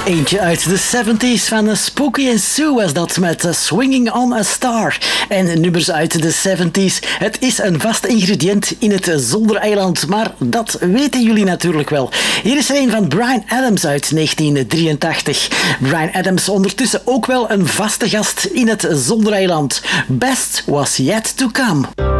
Eentje uit de 70s van Spooky and Sue was dat met Swinging on a Star. En nummers uit de 70s. Het is een vast ingrediënt in het Zoldereiland, maar dat weten jullie natuurlijk wel. Hier is er een van Bryan Adams uit 1983. Bryan Adams ondertussen ook wel een vaste gast in het Zoldereiland. Best was yet to come.